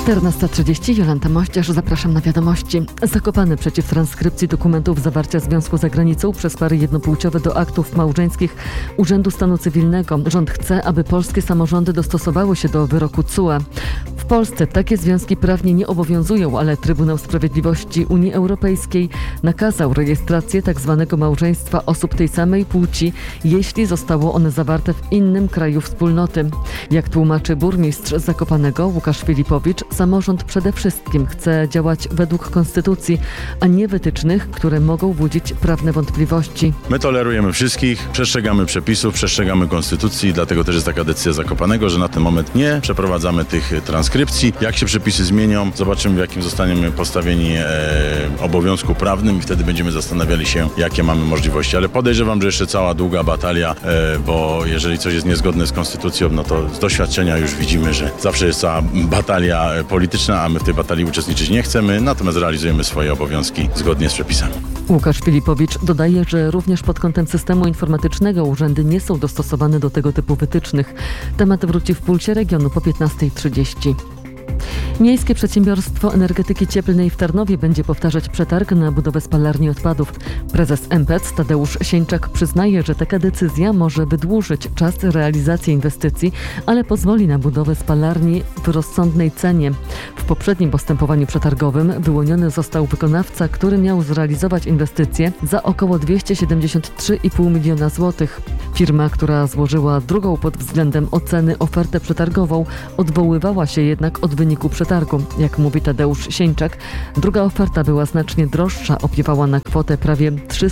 14:30, Jolanta Mościarz, zapraszam na wiadomości. Zakopany przeciw transkrypcji dokumentów zawarcia związku za granicą przez pary jednopłciowe do aktów małżeńskich Urzędu Stanu Cywilnego. Rząd chce, aby polskie samorządy dostosowały się do wyroku TSUE. W Polsce takie związki prawnie nie obowiązują, ale Trybunał Sprawiedliwości Unii Europejskiej nakazał rejestrację tzw. małżeństwa osób tej samej płci, jeśli zostało one zawarte w innym kraju wspólnoty. Jak tłumaczy burmistrz Zakopanego Łukasz Filipowicz, samorząd przede wszystkim chce działać według konstytucji, a nie wytycznych, które mogą budzić prawne wątpliwości. My tolerujemy wszystkich, przestrzegamy przepisów, przestrzegamy konstytucji, dlatego też jest taka decyzja Zakopanego, że na ten moment nie przeprowadzamy tych transkrypcji. Jak się przepisy zmienią, zobaczymy, w jakim zostaniemy postawieni obowiązku prawnym i wtedy będziemy zastanawiali się, jakie mamy możliwości. Ale podejrzewam, że jeszcze cała długa batalia, bo jeżeli coś jest niezgodne z konstytucją, no to z doświadczenia już widzimy, że zawsze jest cała batalia polityczna, a my w tej batalii uczestniczyć nie chcemy, natomiast realizujemy swoje obowiązki zgodnie z przepisami. Łukasz Filipowicz dodaje, że również pod kątem systemu informatycznego urzędy nie są dostosowane do tego typu wytycznych. Temat wróci w Pulsie Regionu po 15:30. Miejskie Przedsiębiorstwo Energetyki Cieplnej w Tarnowie będzie powtarzać przetarg na budowę spalarni odpadów. Prezes MPEC Tadeusz Sieńczak przyznaje, że taka decyzja może wydłużyć czas realizacji inwestycji, ale pozwoli na budowę spalarni w rozsądnej cenie. W poprzednim postępowaniu przetargowym wyłoniony został wykonawca, który miał zrealizować inwestycje za około 273,5 miliona złotych. Firma, która złożyła drugą pod względem oceny ofertę przetargową, odwoływała się jednak od wyniku przetargu. Jak mówi Tadeusz Sieńczak, druga oferta była znacznie droższa, opiewała na kwotę prawie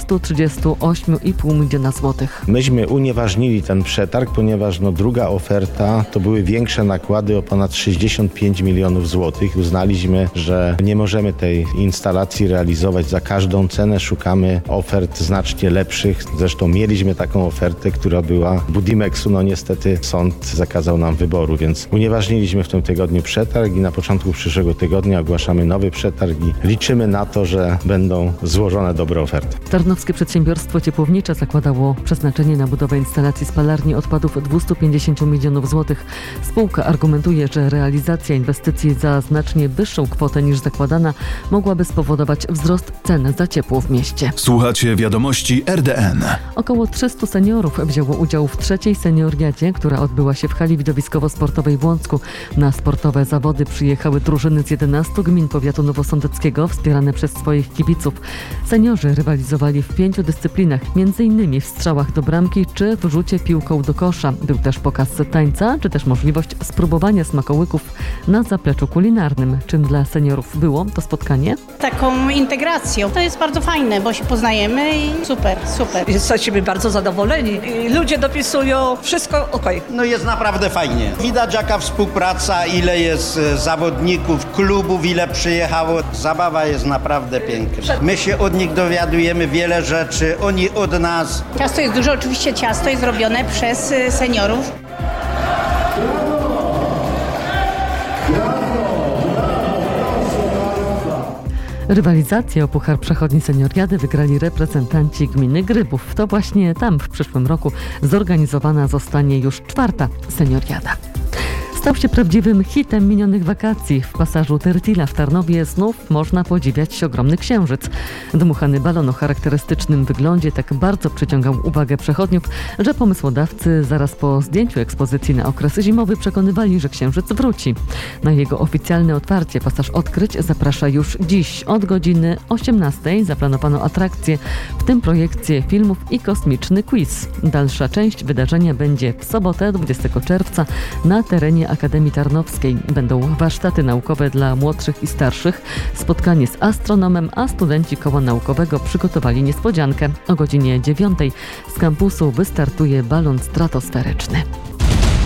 338,5 miliona złotych. Myśmy unieważnili ten przetarg, ponieważ druga oferta to były większe nakłady o ponad 65 milionów złotych. Uznaliśmy, że nie możemy tej instalacji realizować za każdą cenę. Szukamy ofert znacznie lepszych. Zresztą mieliśmy taką ofertę, która była Budimexu. Niestety sąd zakazał nam wyboru, więc unieważniliśmy w tym tygodniu przetarg i na początku przyszłego tygodnia ogłaszamy nowy przetarg i liczymy na to, że będą złożone dobre oferty. Tarnowskie Przedsiębiorstwo Ciepłownicze zakładało przeznaczenie na budowę instalacji spalarni odpadów 250 milionów złotych. Spółka argumentuje, że realizacja inwestycji za znacznie wyższą kwotę niż zakładana mogłaby spowodować wzrost cen za ciepło w mieście. Słuchacie wiadomości RDN. Około 300 seniorów wzięło udział w trzeciej senioriadzie, która odbyła się w hali widowiskowo-sportowej w Łącku. Na sportowe zawody przyjechały drużyny z 11 gmin powiatu nowosądeckiego wspierane przez swoich kibiców. Seniorzy rywalizowali w 5 dyscyplinach, m.in. w strzałach do bramki czy w rzucie piłką do kosza. Był też pokaz tańca, czy też możliwość spróbowania smakołyków na zapleczu kulinarnym. Czym dla seniorów było to spotkanie? Taką integracją. To jest bardzo fajne, bo się poznajemy i super. Jesteśmy bardzo zadowoleni. Ludzie dopisują, wszystko okej. Jest naprawdę fajnie. Widać jaka współpraca, ile jest zawodników, klubów, ile przyjechało. Zabawa jest naprawdę piękna. My się od nich dowiadujemy wiele rzeczy, oni od nas. Ciasto jest duże, oczywiście ciasto jest robione przez seniorów. Rywalizację o Puchar Przechodni Senioriady wygrali reprezentanci gminy Grybów. To właśnie tam w przyszłym roku zorganizowana zostanie już 4. senioriada. Stał się prawdziwym hitem minionych wakacji. W pasażu Tertila w Tarnowie znów można podziwiać ogromny księżyc. Dmuchany balon o charakterystycznym wyglądzie tak bardzo przyciągał uwagę przechodniów, że pomysłodawcy zaraz po zdjęciu ekspozycji na okres zimowy przekonywali, że księżyc wróci. Na jego oficjalne otwarcie pasaż odkryć zaprasza już dziś. Od godziny 18:00 zaplanowano atrakcje, w tym projekcję filmów i kosmiczny quiz. Dalsza część wydarzenia będzie w sobotę 20 czerwca na terenie Akademii Tarnowskiej. Będą warsztaty naukowe dla młodszych i starszych, spotkanie z astronomem, a studenci koła naukowego przygotowali niespodziankę. O godzinie 9:00 z kampusu wystartuje balon stratosferyczny.